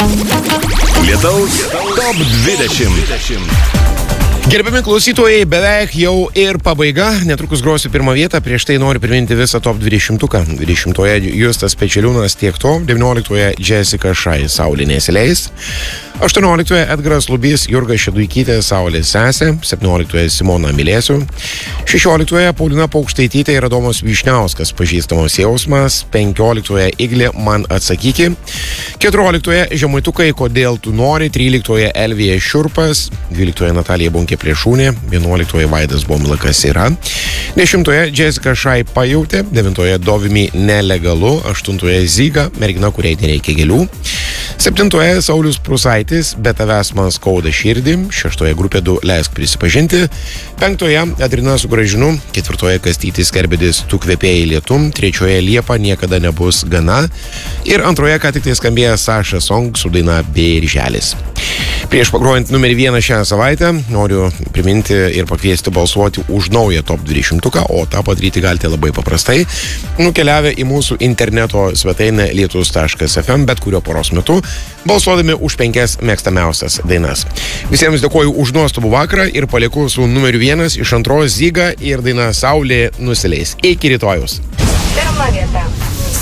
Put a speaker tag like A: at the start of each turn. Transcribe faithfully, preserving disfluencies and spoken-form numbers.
A: Lietaus top dvidešimt.
B: Gerbiami klausytojai, beveik jau ir pabaiga, netrukus grosiu pirmą vietą, prieš tai noriu priminti visą top dvidešimtuką. dvidešimtoje Justas Pečeliūnas tiek to, devynioliktoje Jessica Shy, Saulė nesileis, aštuonioliktoje Edgaras Lubys, Jurga Šeduikytė, Saulės sesė, septynioliktoje Simona Mylėsiu, šešioliktoje Paulina Paukštaitytė ir Adomas Vyšniauskas, Pažįstamos jausmas, penkioliktoje Iglė, Man atsakyki, keturioliktoje Žemaitukai, Kodėl tu nori, tryliktoje Elvija Šiurpas, dvyliktoje Natalija Bunkė Plėšūnė, vienuoliktoje Vaidas Bomlakas yra, dešimtoje Jessica Shy Pajautė, devintoje Dovimi Nelegalu, aštuntoje Zyga, mergina, kuriai nereikia gėlių, septintoje Saulius Prusaitis, Bet tavęs man skauda širdį, šeštoje Grupė du Leisk prisipažinti, penktoje Adrina su Gražinu, ketvirtoje Kastytis Kerbedis Tu kvepėjai lietum, trečioje Liepa niekada nebus gana ir antroje ką tik tai skambėjo Saša Song su daina Birželis. Prieš pagrojant numerį vieną šią savaitę noriu priminti ir pakviesti balsuoti už naują top dvidešimtuką, o tą padaryti galite labai paprastai, nukeliavę į mūsų interneto svetainę lietus taškas ef em bet kurio poros metu, balsuodami už penkias mėgstamiausias dainas. Visiems dėkoju už nuostabų vakarą ir palieku su numeriu vienas iš antros Zyga ir daina Saulė nusileis. Iki rytojaus.
C: Pirma vieta.